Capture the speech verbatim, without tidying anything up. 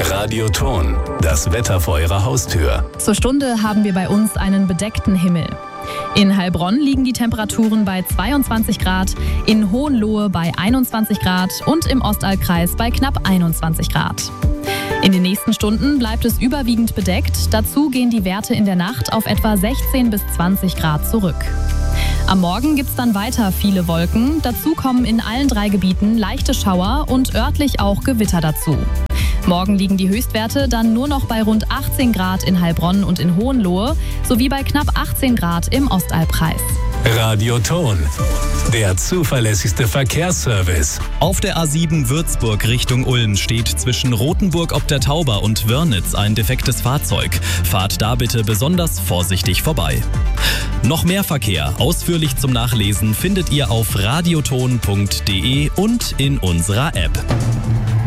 Radioton, das Wetter vor Ihrer Haustür. Zur Stunde haben wir bei uns einen bedeckten Himmel. In Heilbronn liegen die Temperaturen bei zweiundzwanzig Grad, in Hohenlohe bei einundzwanzig Grad und im Ostallkreis bei knapp einundzwanzig Grad. In den nächsten Stunden bleibt es überwiegend bedeckt. Dazu gehen die Werte in der Nacht auf etwa sechzehn bis zwanzig Grad zurück. Am Morgen gibt es dann weiter viele Wolken. Dazu kommen in allen drei Gebieten leichte Schauer und örtlich auch Gewitter dazu. Morgen liegen die Höchstwerte dann nur noch bei rund achtzehn Grad in Heilbronn und in Hohenlohe sowie bei knapp achtzehn Grad im Ostalbkreis. Radioton, der zuverlässigste Verkehrsservice. Auf der A sieben Würzburg Richtung Ulm steht zwischen Rothenburg ob der Tauber und Wörnitz ein defektes Fahrzeug. Fahrt da bitte besonders vorsichtig vorbei. Noch mehr Verkehr ausführlich zum Nachlesen findet ihr auf radioton punkt de und in unserer App.